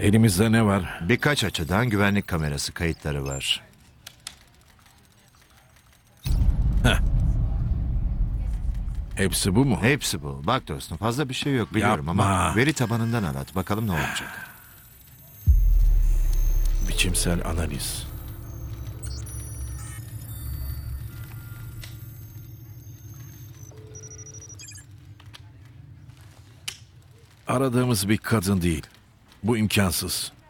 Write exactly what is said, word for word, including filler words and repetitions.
Elimizde ne var? Birkaç açıdan güvenlik kamerası kayıtları var. Hepsi bu mu? Hepsi bu. Bak dostum, fazla bir şey yok biliyorum Yapma. ama veri tabanından arat. Bakalım ne olacak. Biçimsel analiz. Aradığımız bir kadın değil. Bu imkansız.